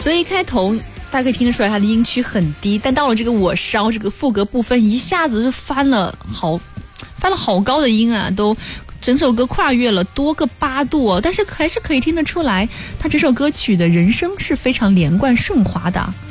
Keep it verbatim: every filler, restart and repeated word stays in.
所以一开头大家可以听得出来它的音区很低，但到了这个我烧这个副歌部分，一下子就翻了好翻了好高的音啊，都整首歌跨越了多个八度哦，但是还是可以听得出来，他这首歌曲的人声是非常连贯顺滑的。